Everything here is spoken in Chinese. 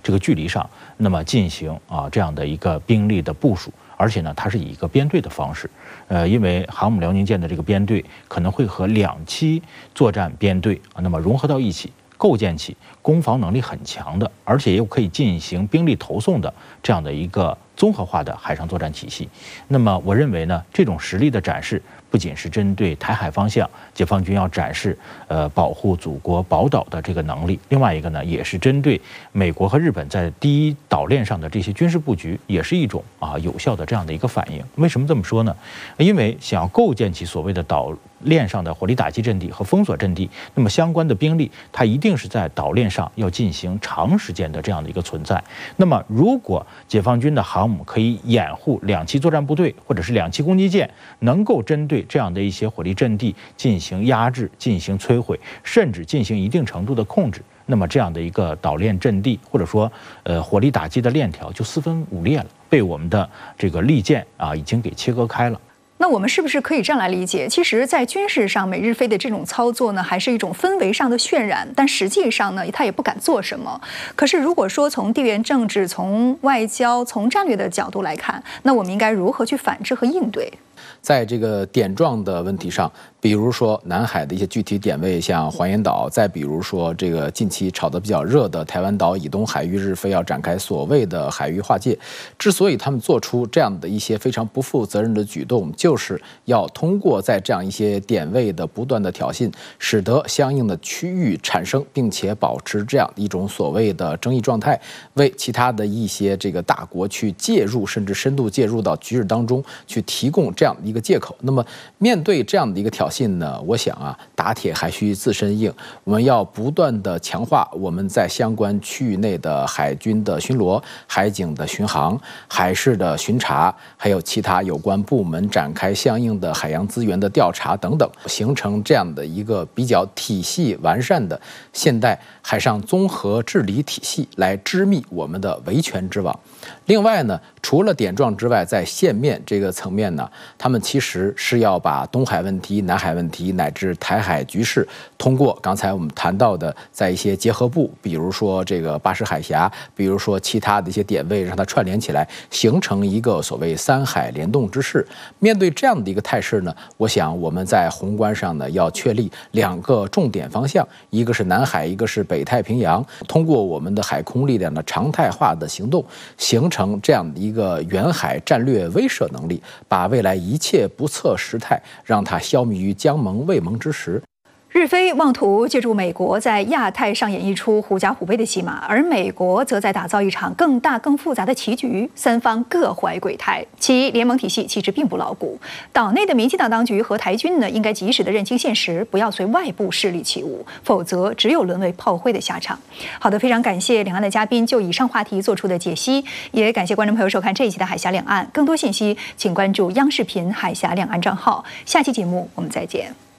这个距离上，那么进行这样的一个兵力的部署。而且呢，它是以一个编队的方式，因为航母辽宁舰的这个编队可能会和2栖作战编队那么融合到一起，构建起攻防能力很强的，而且又可以进行兵力投送的这样的一个综合化的海上作战体系。那么我认为呢，这种实力的展示不仅是针对台海方向，解放军要展示保护祖国宝岛的这个能力，另外一个呢，也是针对美国和日本在第一岛链上的这些军事布局，也是一种有效的这样的一个反应。为什么这么说呢？因为想要构建起所谓的岛链上的火力打击阵地和封锁阵地，那么相关的兵力它一定是在岛链上要进行长时间的这样的一个存在。那么如果解放军的航母可以掩护2栖作战部队或者是2栖攻击舰，能够针对这样的一些火力阵地进行压制、进行摧毁，甚至进行一定程度的控制，那么这样的一个岛链阵地或者说火力打击的链条就4分5裂了，被我们的这个利剑已经给切割开了。 那我们是不是可以这样来理解？其实，在军事上，美日菲的这种操作呢，还是一种氛围上的渲染，但实际上呢，他也不敢做什么。可是，如果说从地缘政治、从外交、从战略的角度来看，那我们应该如何去反制和应对？ 在这个点状的问题上，比如说南海的一些具体点位，像黄岩岛，再比如说这个近期炒得比较热的台湾岛以东海域，日菲要展开所谓的海域划界。之所以他们做出这样的一些非常不负责任的举动，就是要通过在这样一些点位的不断的挑衅，使得相应的区域产生，并且保持这样一种所谓的争议状态，为其他的一些这个大国去介入，甚至深度介入到局势当中去提供这样的一个借口。那么面对这样的一个挑衅呢，我想打铁还需自身硬，我们要不断的强化我们在相关区域内的海军的巡逻、海警的巡航、海事的巡查，还有其他有关部门展开相应的海洋资源的调查等等，形成这样的一个比较体系完善的现代海上综合治理体系，来织密我们的维权之网。另外呢，除了点状之外，在线面这个层面呢，他们其实是要把东海问题、南海问题乃至台海局势，通过刚才我们谈到的，在一些结合部，比如说这个巴士海峡，比如说其他的一些点位，让它串联起来，形成一个所谓3海联动之势。面对这样的一个态势呢，我想我们在宏观上呢，要确立2个重点方向，一个是南海，一个是北太平洋，通过我们的海空力量的常态化的行动，形成这样的一个远海战略威慑能力，把未来一切不测时态，让它消弭于将盟未萌之时。 日菲妄图借助美国在亚太上演一出狐假虎威的戏码，而美国则在打造一场更大更复杂的棋局，三方各怀鬼胎，其联盟体系其实并不牢固。岛内的民进党当局和台军呢，应该及时的认清现实，不要随外部势力起舞，否则只有沦为炮灰的下场。好的，非常感谢两岸的嘉宾就以上话题做出的解析，也感谢观众朋友收看这一期的海峡两岸。更多信息请关注央视频海峡两岸账号。下期节目我们再见。